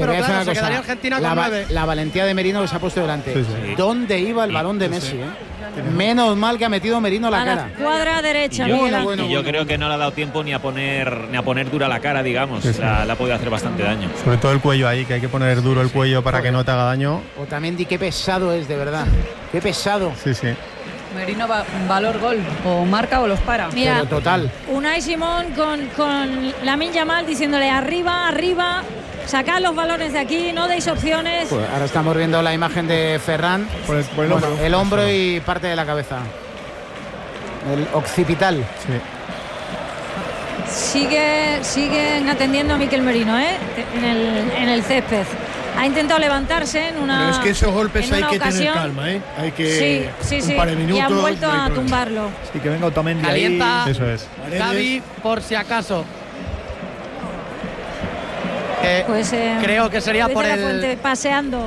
pero claro, se quedaría Argentina con 9. La valentía de Merino que se ha puesto delante. Sí. ¿Dónde iba el balón de Messi? Menos mal que ha metido Merino la cara. La cuadra derecha. Yo creo que no le ha dado tiempo ni a poner dura la cara, digamos. Sí, sí. La ha podido hacer bastante daño. Sobre todo el cuello ahí, que hay que poner duro el cuello para que no te haga daño. Otamendi, qué pesado es, de verdad. Qué pesado. Sí, sí. Merino valor gol, o marca o los para. Mira, pero total. Unai Simón con Lamine Yamal diciéndole arriba, arriba, sacad los balones de aquí, no deis opciones. Pues ahora estamos viendo la imagen de Ferran. Por el hombro. El hombro y parte de la cabeza. El occipital. Sí. Siguen atendiendo a Mikel Merino, en el césped. Ha intentado levantarse en una. Pero es que esos golpes hay que ocasión. tener calma, Hay que un par de minutos. Y han vuelto no hay a problema. tumbarlo. Sí, que venga Otamendi Calienta. ahí. Eso es. Gavi, por si acaso. Pues creo que sería Luis por de la el. Fuente paseando.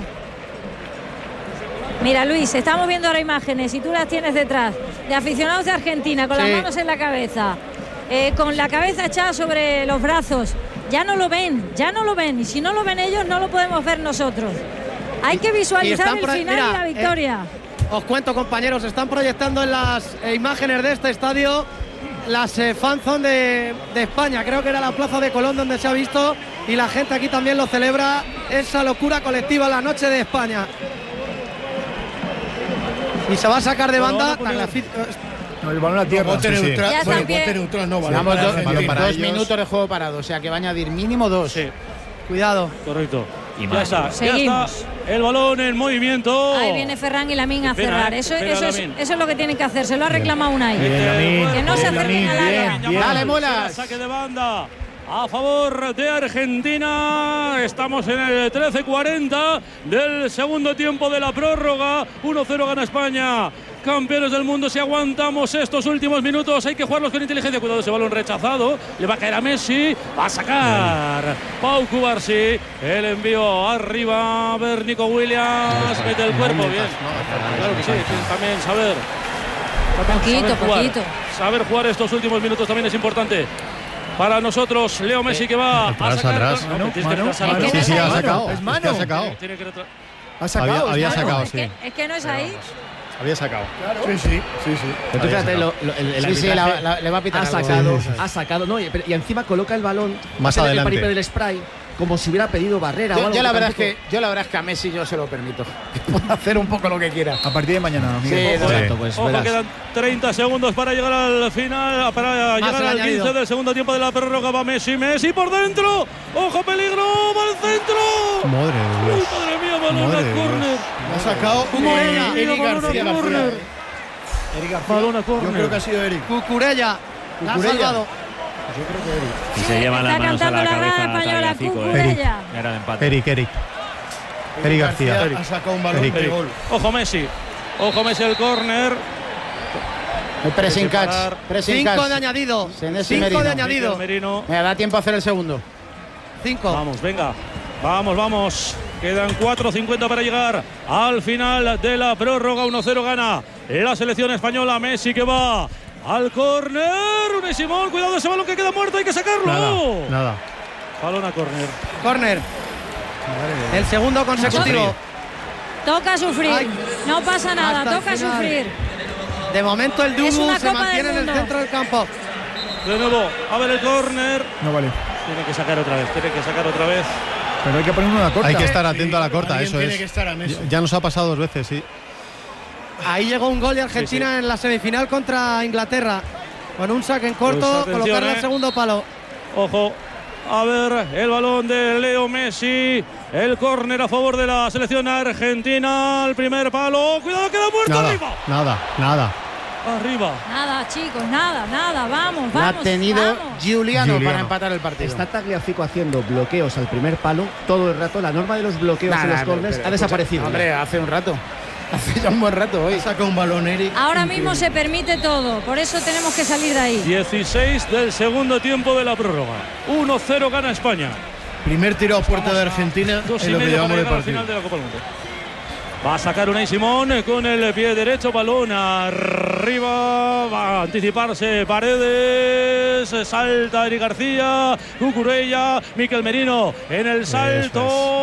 Mira, Luis, estamos viendo ahora imágenes y tú las tienes detrás de aficionados de Argentina con las manos en la cabeza, con la cabeza echada sobre los brazos. Ya no lo ven. Y si no lo ven ellos, no lo podemos ver nosotros. Hay que visualizar el final y la victoria. Os cuento, compañeros, están proyectando en las imágenes de este estadio las fanzone de España. Creo que era la Plaza de Colón donde se ha visto, y la gente aquí también lo celebra, esa locura colectiva, la noche de España. Y se va a sacar de banda. No, el balón a tierra. Bote neutral. Ya Bueno, está bien. bote neutral no vale. Llevamos para dos ellos. minutos de juego parado, o sea que va a añadir mínimo 2. Sí, Cuidado. correcto. Y Ya más. está, Seguimos. el balón en movimiento. Ahí viene Ferran y Lamine a Espera, cerrar. Eso Lamine. es lo que tienen que hacer. Se lo ha reclamado Unai. Que no se acerquen al área. Dale, Mulas. Saque de banda a favor de Argentina. Estamos en el 13:40 del segundo tiempo de la prórroga. 1-0 gana España. Campeones del mundo, si aguantamos estos últimos minutos, hay que jugarlos con inteligencia. Cuidado, ese balón rechazado, le va a caer a Messi, va a sacar Pau Cubarsí, el envío arriba, ver Nico Williams, mete el cuerpo, bien. Claro que sí, también saber Poquito. Saber jugar estos últimos minutos también es importante. Para nosotros, Leo Messi, que va a sacar. atrás. No, tienes que retrasar mano. atrás. Sí, ha sacado. Es mano. que ha sacado. Tiene que Ha sacado. Había es mano. sacado, Es sí. que, es que no es ahí. Había sacado. Sí. Pero fíjate, el Sí, arbitraje le va a pitar ha algo. sacado, no, y encima coloca el balón Más en el adelante. paripé del spray, como si hubiera pedido barrera o algo. Yo la verdad tampoco- es que a Messi yo se lo permito. Puede hacer un poco lo que quiera. A partir de mañana, Sí, Miguel. no, Exacto, pues Ojo, verás. quedan 30 segundos para llegar al final, para llegar el al añadido. 15 del segundo tiempo de la prórroga. Va Messi por dentro. Ojo, peligro, va al centro. Madre de Uy, Dios. madre mía, balón Madre a de córner. Lo ha sacado Eric García. Eric García. Balón a Yo córner. creo que ha sido Eric. Cucurella. La ha Cucurella. salvado. Y se lleva Está las manos a cantando la la cabeza. grada española, Tagliafico, Cucurella. Era el empate. Eric García. Ha sacado un balón de gol. Ojo Messi el córner. El pressing catch. parar. Pressing 5 catch. de añadido. Senesi 5 de Merino. añadido. Merino. Me da tiempo a hacer el segundo. 5. Vamos, venga. Vamos. Quedan 4:50 para llegar al final de la prórroga. 1-0 gana la selección española. Messi que va al córner. Unai Simón, cuidado ese balón que queda muerto, hay que sacarlo. Nada. Balón a córner. Córner. El segundo consecutivo. Toca sufrir. Ay. No pasa nada, Hasta el toca final. sufrir. De momento el Es Dubu una se Copa mantiene del en el Mundo. centro del campo. De nuevo, a ver el córner. No vale. Tiene que sacar otra vez. Pero hay que poner una corta. Hay que estar atento a la corta, Alguien eso tiene es. que estar a Messi. Ya nos ha pasado 2 veces, sí. Ahí llegó un gol de Argentina en la semifinal contra Inglaterra. Con un saque en corto, Pues atención, colocarle el segundo palo. Ojo. A ver, el balón de Leo Messi. El córner a favor de la selección argentina. El primer palo. Cuidado, queda muerto arriba. Nada. Arriba. Nada, chicos, nada. Vamos, La ha vamos. tenido vamos. Juliano para empatar el partido. Está Tagliafico haciendo bloqueos al primer palo todo el rato. La norma de los bloqueos en los corners ha desaparecido. Hombre, hace un rato. Hace ya un buen rato hoy. Ha sacado un balón Eric. Ahora mismo se permite todo, por eso tenemos que salir de ahí. 16 del segundo tiempo de la prórroga. 1-0 gana España. Primer tiro a puerta de Argentina 2 y en lo que medio para llevamos de llegar al partido. final de la Copa del Mundo. Va a sacar Unai Simón con el pie derecho, balón arriba, va a anticiparse Paredes, salta Eric García, Cucurella, Mikel Merino en el salto.